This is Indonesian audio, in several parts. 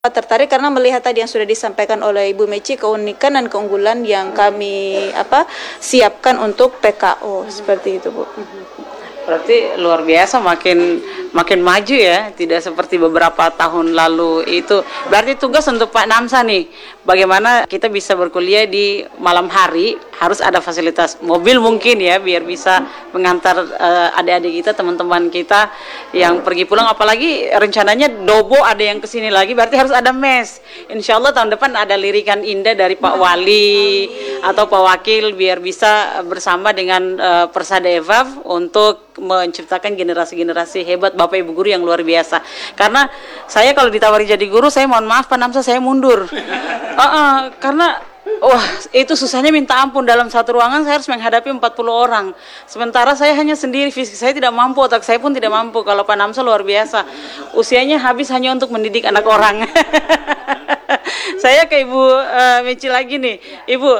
tertarik karena melihat tadi yang sudah disampaikan oleh Ibu Meci, keunikan dan keunggulan yang kami siapkan untuk PKO seperti itu, Bu. Berarti luar biasa, makin maju ya, tidak seperti beberapa tahun lalu itu. Berarti tugas untuk Pak Namsa nih, bagaimana kita bisa berkuliah di malam hari, harus ada fasilitas mobil mungkin ya, biar bisa mengantar adik-adik kita, teman-teman kita yang pergi pulang. Apalagi rencananya Dobo ada yang kesini lagi, berarti harus ada mes. Insya Allah tahun depan ada lirikan indah dari Pak Wali atau Pak Wakil, biar bisa bersama dengan Persada EVAV untuk menciptakan generasi-generasi hebat Bapak Ibu guru yang luar biasa. Karena saya kalau ditawari jadi guru, saya mohon maaf Pak Namsa, saya mundur. Karena wah, itu susahnya minta ampun. Dalam satu ruangan saya harus menghadapi 40 orang. Sementara saya hanya sendiri, fisik saya tidak mampu, otak saya pun tidak mampu. Kalau Pak Namsa luar biasa, usianya habis hanya untuk mendidik anak orang. Saya ke Ibu Meci lagi nih. Ibu,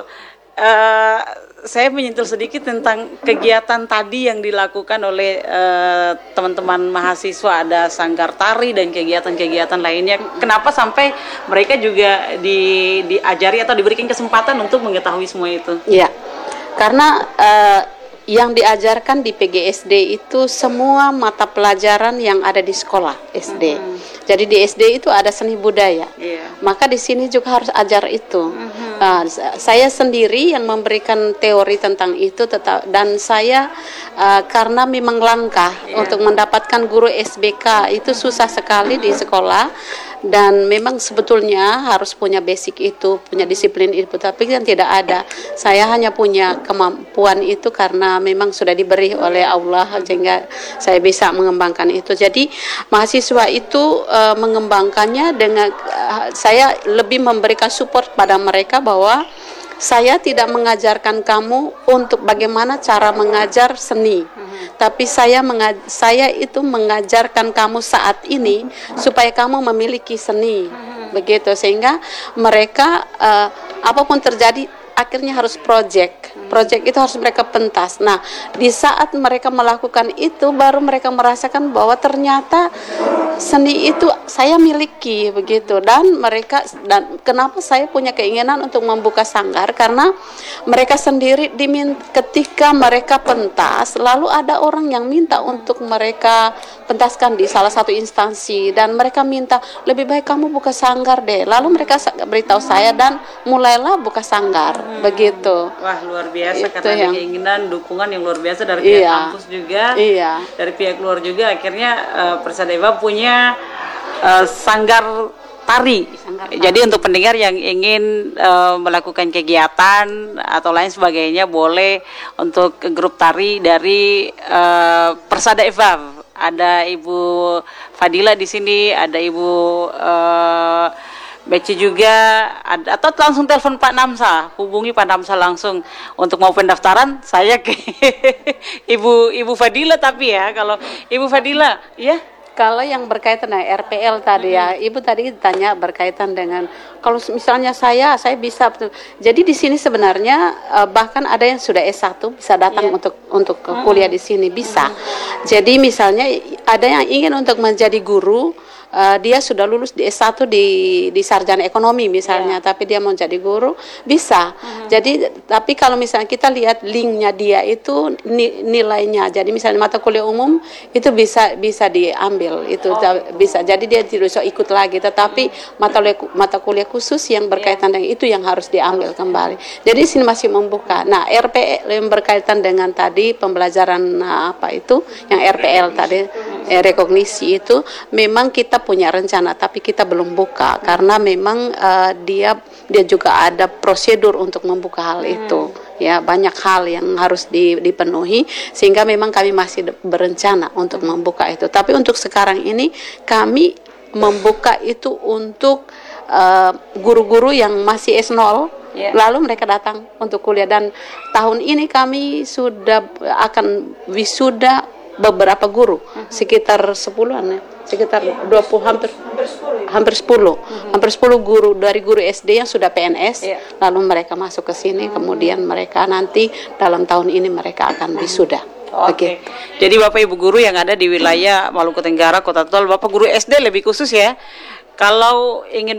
saya menyentuh sedikit tentang kegiatan tadi yang dilakukan oleh teman-teman mahasiswa, ada sanggar tari dan kegiatan-kegiatan lainnya. Kenapa sampai mereka juga diajari atau diberikan kesempatan untuk mengetahui semua itu? Iya, karena yang diajarkan di PGSD itu semua mata pelajaran yang ada di sekolah SD. Jadi di SD itu ada seni budaya, maka di sini juga harus ajar itu. Saya sendiri yang memberikan teori tentang itu, dan saya karena memang langkah untuk mendapatkan guru SBK itu susah sekali di sekolah, dan memang sebetulnya harus punya basic itu, punya disiplin itu, tapi kan tidak ada. Saya hanya punya kemampuan itu karena memang sudah diberi oleh Allah, sehingga saya bisa mengembangkan itu. Jadi mahasiswa itu mengembangkannya dengan saya lebih memberikan support pada mereka bahwa saya tidak mengajarkan kamu untuk bagaimana cara mengajar seni, tapi saya itu mengajarkan kamu saat ini supaya kamu memiliki seni, begitu, sehingga mereka apapun terjadi akhirnya harus project itu harus mereka pentas. Nah, di saat mereka melakukan itu baru mereka merasakan bahwa ternyata seni itu saya miliki, begitu. Dan kenapa saya punya keinginan untuk membuka sanggar, karena mereka sendiri ketika mereka pentas, lalu ada orang yang minta untuk mereka pentaskan di salah satu instansi, dan mereka minta lebih baik kamu buka sanggar deh. Lalu mereka beritahu saya dan mulailah buka sanggar, begitu. Wah, luar biasa, karena ada keinginan, dukungan yang luar biasa dari pihak kampus juga, dari pihak luar juga. Akhirnya Persada EVAV punya sanggar tari. Jadi untuk pendengar yang ingin melakukan kegiatan atau lain sebagainya, boleh untuk grup tari dari Persada EVAV. Ada Ibu Fadila di sini, ada Ibu Beci juga, atau langsung telepon Pak Namsa, hubungi Pak Namsa langsung untuk mau pendaftaran. Saya ke Ibu Fadila, tapi ya kalau Ibu Fadila, ya. Kalau yang berkaitan dengan RPL tadi ya, Ibu tadi ditanya berkaitan dengan kalau misalnya saya bisa. Jadi di sini sebenarnya bahkan ada yang sudah S1 bisa datang untuk kuliah di sini, bisa. Jadi misalnya ada yang ingin untuk menjadi guru, dia sudah lulus di S1 di sarjana ekonomi misalnya, tapi dia mau jadi guru, bisa. Jadi tapi kalau misalnya kita lihat linknya dia itu nilainya, jadi misalnya mata kuliah umum itu bisa diambil, itu bisa. Jadi dia tidak bisa ikut lagi, tetapi mata kuliah khusus yang berkaitan dengan itu yang harus diambil kembali. Jadi sini masih membuka. Nah, RPL yang berkaitan dengan tadi pembelajaran yang RPL tadi, rekognisi itu memang kita punya rencana, tapi kita belum buka karena memang dia juga ada prosedur untuk membuka hal itu. Ya, banyak hal yang harus dipenuhi, sehingga memang kami masih berencana untuk membuka itu. Tapi untuk sekarang ini kami membuka itu untuk guru-guru yang masih S0, lalu mereka datang untuk kuliah. Dan tahun ini kami sudah akan wisuda beberapa guru, sekitar 10-an ya, sekitar 20, hampir 10 guru dari guru SD yang sudah PNS, lalu mereka masuk ke sini, kemudian mereka nanti dalam tahun ini mereka akan wisuda. Oke. Jadi Bapak Ibu guru yang ada di wilayah Maluku Tenggara, Kota Tol, Bapak guru SD lebih khusus ya, Kalau ingin